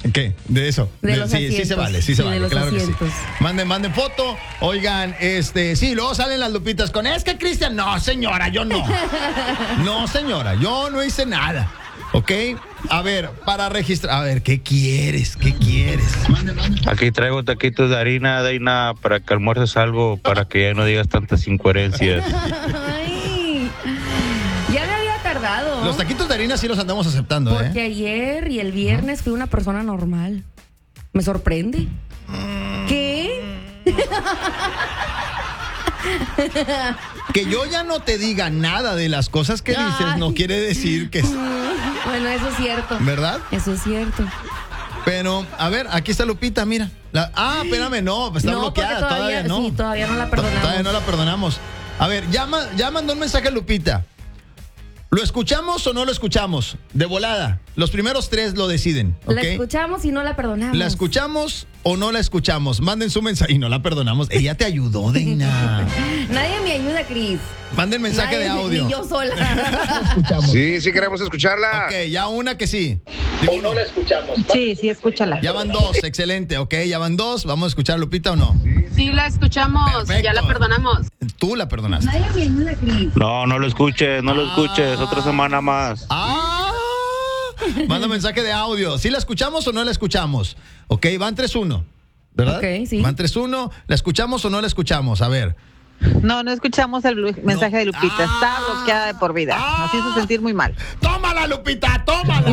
¿Qué? De eso. De los asientos. Sí se vale, sí se vale, claro que sí. Asientos. Manden foto. Oigan, sí, luego salen las lupitas con, es que Cristian, no, señora, yo no. No, señora, yo no hice nada. ¿Ok? A ver, para registrar. A ver, ¿qué quieres? ¿Qué quieres? Aquí traigo taquitos de harina, Deina, para que almuerces algo, para que ya no digas tantas incoherencias. Ay, ya me había tardado. Los taquitos de harina sí los andamos aceptando, Porque ayer y el viernes fui una persona normal. Me sorprende. ¿Qué? Que yo ya no te diga nada de las cosas que dices no quiere decir que... Bueno, eso es cierto. ¿Verdad? Eso es cierto. Pero, a ver, aquí está Lupita, mira. Espérame, no, está bloqueada. Todavía no. Sí, todavía no la perdonamos. Todavía no la perdonamos. A ver, ya mandó un mensaje a Lupita. ¿Lo escuchamos o no lo escuchamos? De volada. Los primeros 3 lo deciden. ¿Okay? La escuchamos y no la perdonamos. ¿La escuchamos o no la escuchamos? Manden su mensaje y no la perdonamos. Ella te ayudó, Deina. Nadie me ayuda, Cris. Manden mensaje de audio. Ni yo sola. Sí queremos escucharla. Ok, ya una que sí. ¿O no la escuchamos? Sí, escúchala. Ya van 2, excelente. Ok, ya van 2. ¿Vamos a escuchar a Lupita o no? Sí, la escuchamos. Perfecto. Ya la perdonamos. Tú la perdonaste. Nadie me ayuda, Cris. No lo escuches, otra semana más. Manda mensaje de audio. ¿Sí la escuchamos o no la escuchamos? Ok, van 3-1, ¿verdad? Ok, sí. Van 3-1. ¿La escuchamos o no la escuchamos? A ver. No escuchamos el mensaje de Lupita. Está bloqueada de por vida. Nos hizo sentir muy mal. ¡Tómala, Lupita! ¡Tómala!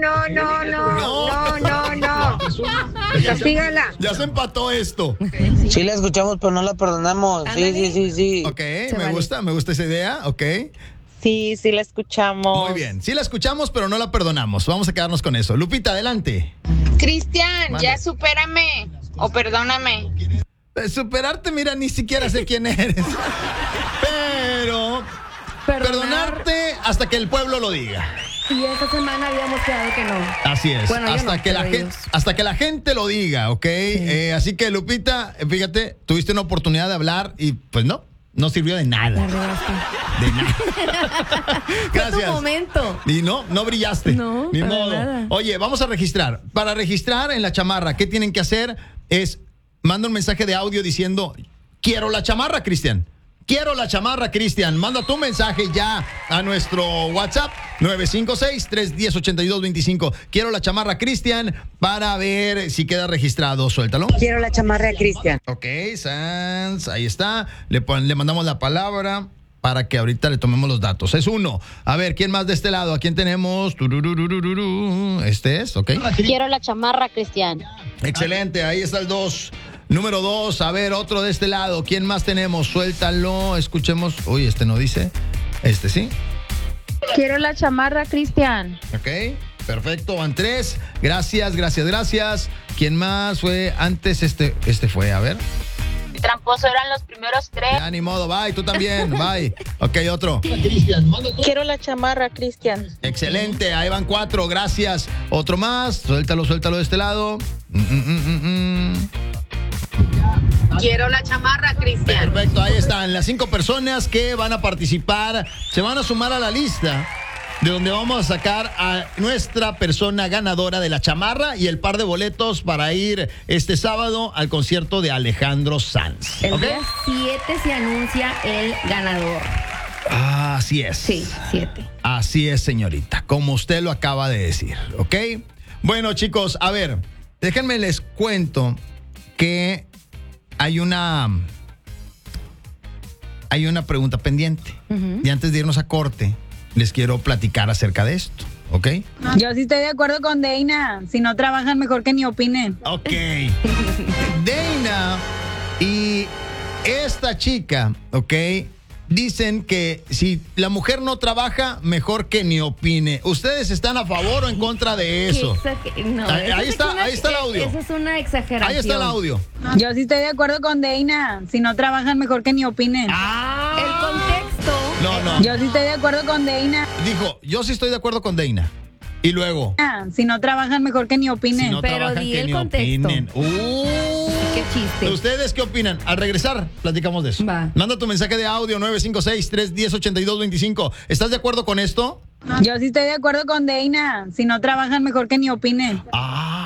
No. Castígala. Ya se empató esto. Sí la escuchamos, pero no la perdonamos. Sí. Ok, me gusta esa idea. Ok. Sí, la escuchamos. Muy bien. Sí la escuchamos, pero no la perdonamos. Vamos a quedarnos con eso. Lupita, adelante. Cristian, Mande. ya supérame o perdóname. Superarte, mira, ni siquiera sé quién eres. Pero perdonarte hasta que el pueblo lo diga. Y esta semana habíamos quedado que no. Así es. Bueno, hasta que la gente lo diga, ¿ok? Sí. Así que, Lupita, fíjate, tuviste una oportunidad de hablar y pues no sirvió de nada. De nada. Gracias. Fue tu momento. Y no brillaste. No, ni para modo. nada. Oye, vamos a registrar. Para registrar en la chamarra, ¿qué tienen que hacer? Manda un mensaje de audio diciendo, quiero la chamarra, Cristian. Quiero la chamarra, Cristian. Manda tu mensaje ya a nuestro WhatsApp 956-310-8225. Quiero la chamarra, Cristian, para ver si queda registrado. Suéltalo. Quiero la chamarra de Cristian. Ok, Sans, ahí está. Le mandamos la palabra para que ahorita le tomemos los datos. Es 1. A ver, ¿quién más de este lado? ¿A quién tenemos? Este es, ok. Quiero la chamarra, Cristian. Excelente, ahí está el 2. Número 2, a ver, otro de este lado. ¿Quién más tenemos? Suéltalo, escuchemos. Uy, este no dice. Este sí. Quiero la chamarra, Cristian. Ok, perfecto, van 3. Gracias. ¿Quién más fue antes? Este fue, a ver. Tramposo eran los primeros 3. Ya, ni modo, bye, tú también, bye. Ok, otro. Quiero la chamarra, Cristian. Excelente, ahí van 4, gracias. Otro más, suéltalo de este lado. Quiero la chamarra, Cristian. Perfecto, ahí están las 5 personas que van a participar. Se van a sumar a la lista de donde vamos a sacar a nuestra persona ganadora de la chamarra y el par de boletos para ir este sábado al concierto de Alejandro Sanz. El ¿Ok? día 7 se anuncia el ganador. Así es. Sí, 7. Así es, señorita, como usted lo acaba de decir, ¿ok? Bueno, chicos, a ver, déjenme les cuento que hay una pregunta pendiente. Y antes de irnos a corte, les quiero platicar acerca de esto, ¿ok? Yo sí estoy de acuerdo con Deina. Si no trabajan, mejor que ni opinen. Ok. Deina y esta chica, ¿ok? Dicen que si la mujer no trabaja, mejor que ni opine. ¿Ustedes están a favor o en contra de eso? No, ahí está el audio. Eso es una exageración. Ahí está el audio. Yo sí estoy de acuerdo con Deina. Si no trabajan, mejor que ni opinen. El contexto. No. Yo sí estoy de acuerdo con Deina. Dijo, yo sí estoy de acuerdo con Deina. Y luego, Si no trabajan, mejor que ni opinen. si no Pero trabajan, di que el ni contexto. opinen. Qué chiste. ¿Ustedes qué opinan? Al regresar, platicamos de eso. Va. Manda tu mensaje de audio 956-310-8225. ¿Estás de acuerdo con esto? Yo sí estoy de acuerdo con Deina. Si no trabajan, mejor que ni opinen. Ah,